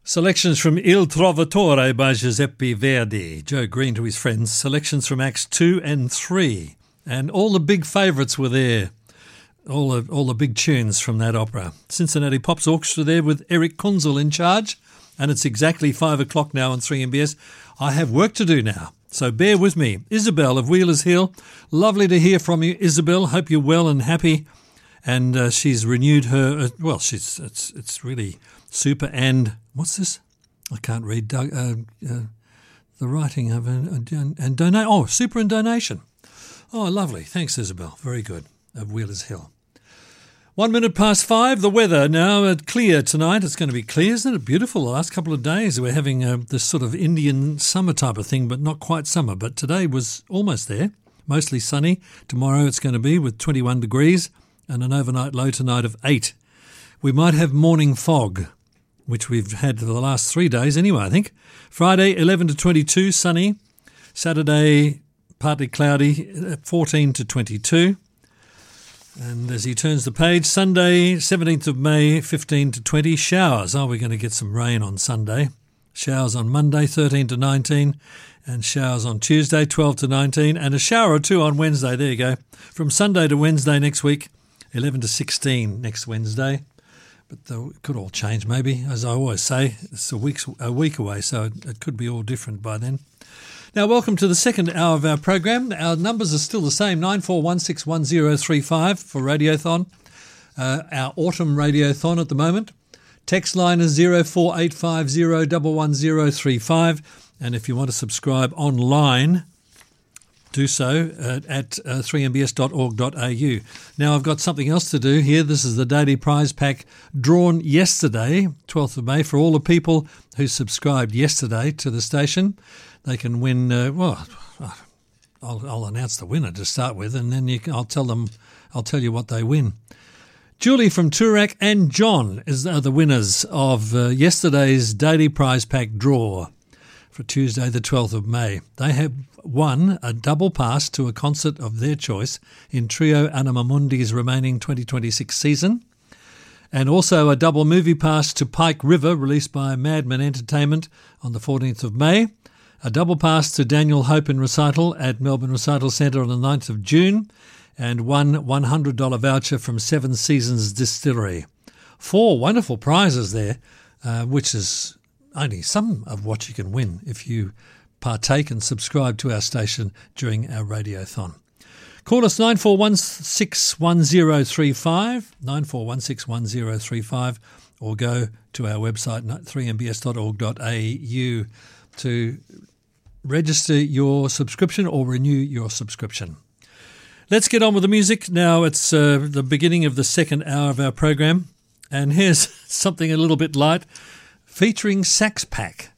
Selections from Il Trovatore by Giuseppe Verdi, Joe Green to his friends. Selections from Acts 2 and 3. And all the big favourites were there. All the big tunes from that opera. Cincinnati Pops Orchestra there with Eric Kunzel in charge. And it's exactly 5 o'clock now on 3MBS. I have work to do now, so bear with me. Isabel of Wheelers Hill. Lovely to hear from you, Isabel. Hope you're well and happy. And she's renewed her... it's really super. And what's this? I can't read. The writing of and donate. Oh, super and donation. Oh, lovely. Thanks, Isabel. Very good. Of Wheelers Hill. 1 minute past 5. The weather now clear tonight. It's going to be clear. Isn't it beautiful? The last couple of days we're having this sort of Indian summer type of thing, but not quite summer. But today was almost there. Mostly sunny. Tomorrow it's going to be with 21 degrees and an overnight low tonight of 8. We might have morning fog, which we've had for the last 3 days anyway, I think. Friday, 11 to 22, sunny. Saturday, partly cloudy, 14 to 22. And as he turns the page, Sunday, 17th of May, 15 to 20, showers. Oh, we're going to get some rain on Sunday. Showers on Monday, 13 to 19, and showers on Tuesday, 12 to 19, and a shower or two on Wednesday. There you go. From Sunday to Wednesday next week, 11 to 16 next Wednesday. But it could all change maybe. As I always say, it's a week away, so it could be all different by then. Now, welcome to the second hour of our program. Our numbers are still the same, 94161035 for Radiothon, our autumn Radiothon at the moment. Text line is 0485011035, and if you want to subscribe online, do so at 3mbs.org.au. Now, I've got something else to do here. This is the daily prize pack drawn yesterday, 12th of May, for all the people who subscribed yesterday to the station. They can win, I'll announce the winner to start with, and then I'll tell you what they win. Julie from Toorak and John are the winners of yesterday's daily prize pack draw for Tuesday the 12th of May. They have won a double pass to a concert of their choice in Trio Animamundi's remaining 2026 season, and also a double movie pass to Pike River, released by Madman Entertainment on the 14th of May, a double pass to Daniel Hope in recital at Melbourne Recital Centre on the 9th of June, and one $100 voucher from Seven Seasons Distillery. 4 wonderful prizes there, which is only some of what you can win if you partake and subscribe to our station during our radiothon. Call us 94161035, 94161035, or go to our website 3mbs.org.au to register your subscription or renew your subscription. Let's get on with the music. Now it's the beginning of the second hour of our program, and here's something a little bit light, featuring Sax Pack.